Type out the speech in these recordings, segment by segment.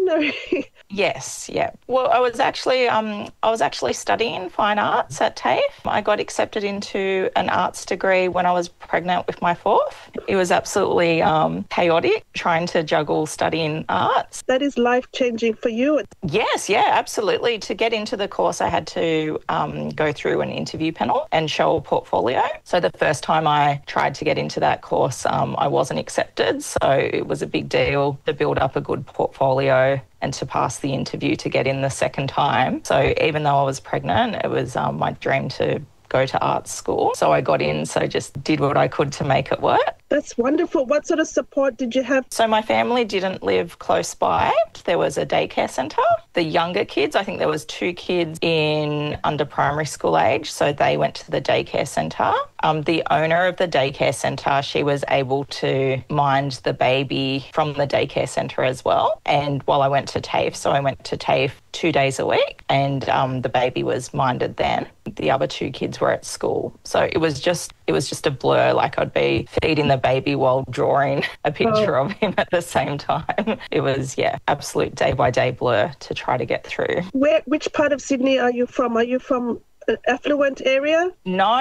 extraordinary. Yes, yeah. Well, I was actually studying fine arts at TAFE. I got accepted into an arts degree when I was pregnant with my fourth. It was absolutely chaotic trying to juggle studying arts. That is life-changing for you. Yes, yeah, absolutely. To get into the course, I had to go through an interview panel and show a portfolio. So the first time I tried to get into that course, I wasn't accepted. So it was a big deal to build up a good portfolio and to pass the interview to get in the second time. So even though I was pregnant, it was my dream to go to art school. So I got in, so just did what I could to make it work. That's wonderful. What sort of support did you have? So my family didn't live close by. There was a daycare centre. The younger kids, I think there was 2 kids in under primary school age, so they went to the daycare centre. The owner of the daycare centre, she was able to mind the baby from the daycare centre as well. And while I went to TAFE, so I went to TAFE 2 days a week, and the baby was minded then. The other 2 kids were at school. So it was just a blur. Like I'd be feeding the baby while drawing a picture of him at the same time. It was, absolute day-by-day blur to try to get through. Which part of Sydney are you from? Are you from an affluent area? No.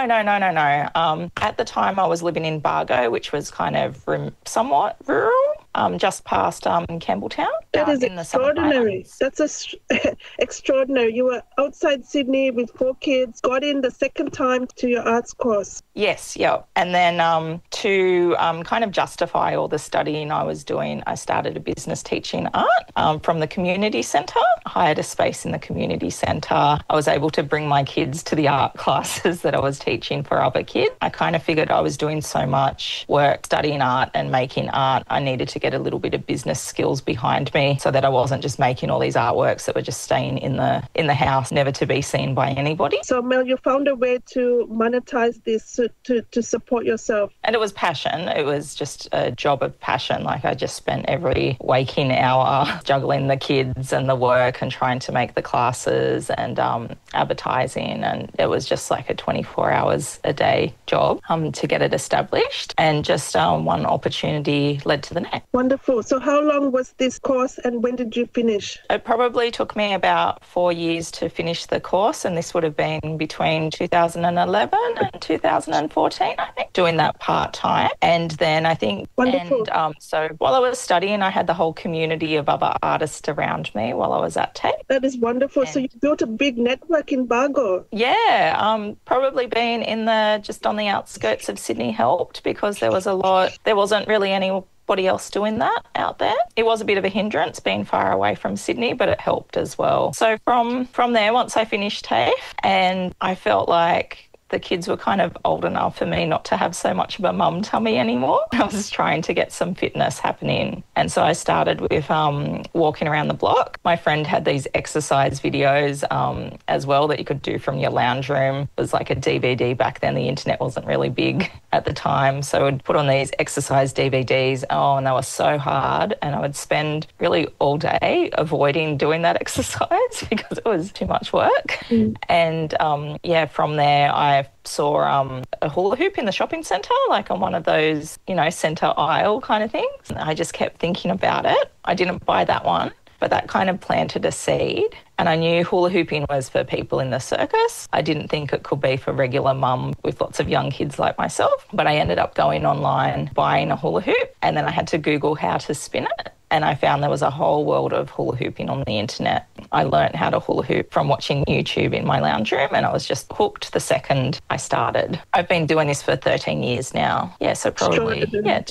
At the time I was living in Bargo, which was kind of somewhat rural. Just past Campbelltown. That is extraordinary. That's extraordinary. You were outside Sydney with 4 kids, got in the second time to your arts course. Yes, yeah. And then to kind of justify all the studying I was doing, I started a business teaching art from the community centre. I hired a space in the community centre. I was able to bring my kids to the art classes that I was teaching for other kids. I kind of figured I was doing so much work studying art and making art, I needed to get a little bit of business skills behind me so that I wasn't just making all these artworks that were just staying in the house, never to be seen by anybody. So Mel, you found a way to monetize this to support yourself. And it was passion. It was just a job of passion. Like I just spent every waking hour juggling the kids and the work and trying to make the classes and advertising. And it was just like a 24 hours a day job to get it established. And just one opportunity led to the next. Wonderful. So how long was this course and when did you finish? It probably took me about 4 years to finish the course, and this would have been between 2011 and 2014, I think, doing that part-time. And then I think, wonderful. So while I was studying, I had the whole community of other artists around me while I was at TAFE. That is wonderful. So you built a big network in Bargo. Yeah, probably being just on the outskirts of Sydney helped, because there wasn't really anybody else doing that out there. It was a bit of a hindrance being far away from Sydney, but it helped as well. So from there, once I finished TAFE, and I felt like the kids were kind of old enough for me not to have so much of a mum tummy anymore. I was trying to get some fitness happening. And so I started with walking around the block. My friend had these exercise videos as well that you could do from your lounge room. It was like a DVD back then. The internet wasn't really big at the time. So I'd put on these exercise DVDs. And they were so hard. And I would spend really all day avoiding doing that exercise because it was too much work. And from there, I saw a hula hoop in the shopping centre, like on one of those, centre aisle kind of things. And I just kept thinking about it. I didn't buy that one, but that kind of planted a seed. And I knew hula hooping was for people in the circus. I didn't think it could be for regular mum with lots of young kids like myself. But I ended up going online, buying a hula hoop, and then I had to Google how to spin it. And I found there was a whole world of hula hooping on the internet. I learnt how to hula hoop from watching YouTube in my lounge room, and I was just hooked the second I started. I've been doing this for 13 years now. Yeah, so probably,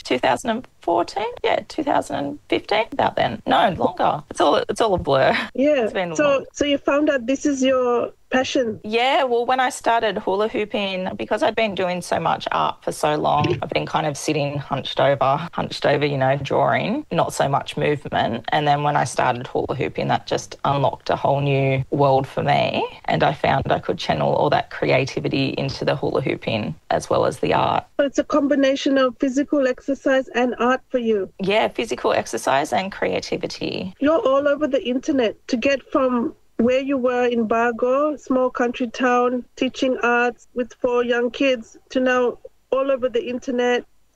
2014, 2015, about then. No, longer. It's all a blur. Yeah. It's been so you found out this is your passion? Yeah, well, when I started hula hooping, because I'd been doing so much art for so long, I've been kind of sitting hunched over, drawing, not so much movement. And then when I started hula hooping, that just unlocked a whole new world for me. And I found I could channel all that creativity into the hula hooping as well as the art. So it's a combination of physical exercise and art for you? Yeah, physical exercise and creativity. You're all over the internet. To get from where you were in Bargo, small country town, teaching arts with 4 young kids, to now all over the internet,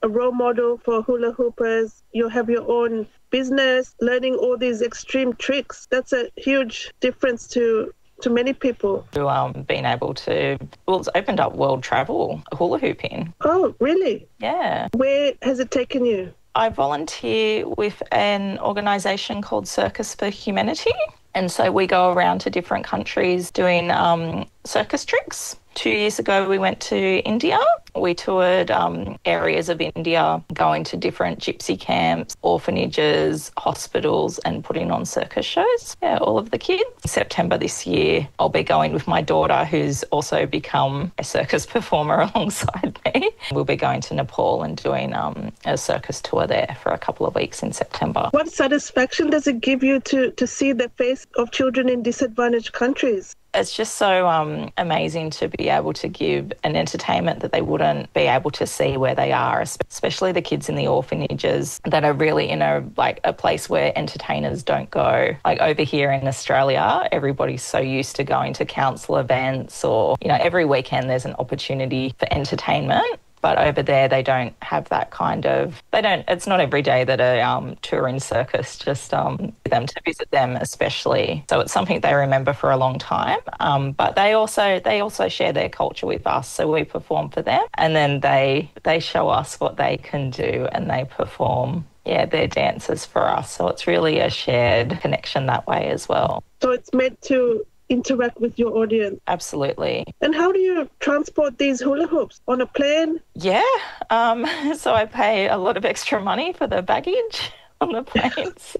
a role model for hula hoopers. You have your own business, learning all these extreme tricks. That's a huge difference to many people. Being able to, well, it's opened up world travel, hula hooping. Oh, really? Yeah. Where has it taken you? I volunteer with an organisation called Circus for Humanity. And so we go around to different countries doing circus tricks. 2 years ago, we went to India. We toured areas of India, going to different gypsy camps, orphanages, hospitals, and putting on circus shows. Yeah, all of the kids. In September this year, I'll be going with my daughter, who's also become a circus performer alongside me. We'll be going to Nepal and doing a circus tour there for a couple of weeks in September. What satisfaction does it give you to see the face of children in disadvantaged countries? It's just so amazing to be able to give an entertainment that they wouldn't be able to see where they are, especially the kids in the orphanages that are really in a place where entertainers don't go. Like over here in Australia, everybody's so used to going to council events or, every weekend there's an opportunity for entertainment. But over there, they don't have that kind of, it's not every day that a touring circus just them to visit them especially. So it's something they remember for a long time. But they also share their culture with us. So we perform for them and then they show us what they can do and they perform, their dances for us. So it's really a shared connection that way as well. So it's meant to interact with your audience. Absolutely. And how do you transport these hula hoops? On a plane? Yeah. So I pay a lot of extra money for the baggage on the planes.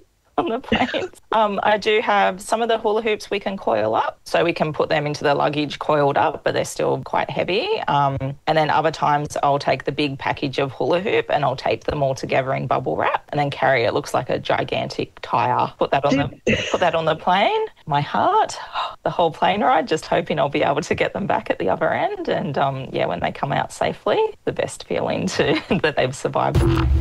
I do have some of the hula hoops we can coil up, so we can put them into the luggage coiled up, but they're still quite heavy. And then other times I'll take the big package of hula hoop and I'll tape them all together in bubble wrap and then carry it. Looks like a gigantic tire. Put that on the plane. My heart, the whole plane ride, just hoping I'll be able to get them back at the other end. And when they come out safely, the best feeling that they've survived.